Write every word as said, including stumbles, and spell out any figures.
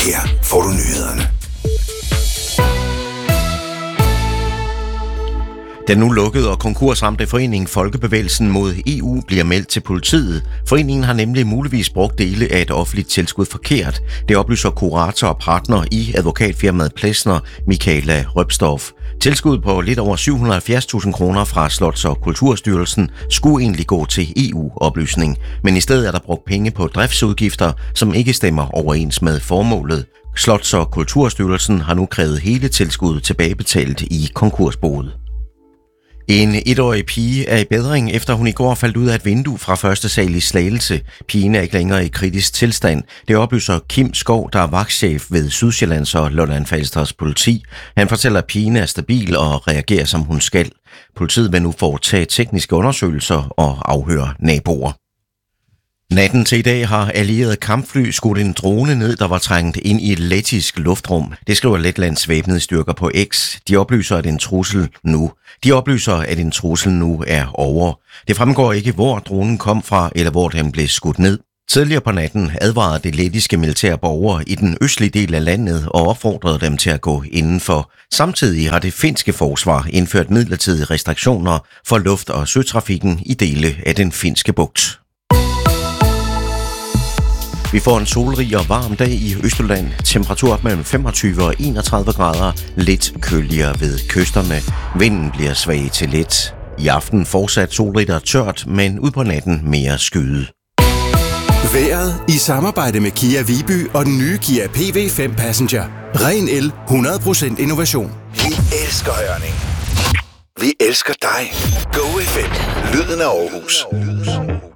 Her får du nyhederne. Den nu lukkede og konkursramte forening Folkebevægelsen mod E U bliver meldt til politiet. Foreningen har nemlig muligvis brugt dele af et offentligt tilskud forkert. Det oplyser kurator og partner i advokatfirmaet Plesner, Michaela Røbstorff. Tilskud på lidt over syv hundrede og halvfjerds tusind kroner fra Slots- og Kulturstyrelsen skulle egentlig gå til E U-oplysning, men i stedet er der brugt penge på driftsudgifter, som ikke stemmer overens med formålet. Slots- og Kulturstyrelsen har nu krævet hele tilskuddet tilbagebetalt i konkursboet. En etårig pige er i bedring, efter hun i går faldt ud af et vindue fra første sal i Slagelse. Pigen er ikke længere i kritisk tilstand. Det oplyser Kim Skov, der er vagtchef ved Sydsjællands og Lolland-Falsters politi. Han fortæller, at pigen er stabil og reagerer, som hun skal. Politiet vil nu foretage tekniske undersøgelser og afhøre naboer. Natten til i dag har allierede kampfly skudt en drone ned, der var trængt ind i et lettisk luftrum. Det skriver Letlands væbnede styrker på X. De oplyser, at en trussel nu. De oplyser, at en trussel nu er over. Det fremgår ikke, hvor dronen kom fra, eller hvor den blev skudt ned. Tidligere på natten advarede det lettiske militære borgere i den østlige del af landet og opfordrede dem til at gå indenfor. Samtidig har det finske forsvar indført midlertidige restriktioner for luft- og søtrafikken i dele af den finske bugt. Vi får en solrig og varm dag i Østjylland. Temperatur op mellem femogtyve og enogtredive grader. Lidt køligere ved kysterne. Vinden bliver svag til let. I aften fortsat solrigt og tørt, men ud på natten mere skyet. Vejret i samarbejde med Kia Viby og den nye Kia P V fem Passenger. Ren el, hundrede procent innovation. Vi elsker Hørning. Vi elsker dig. Go F M. Lyden af Aarhus.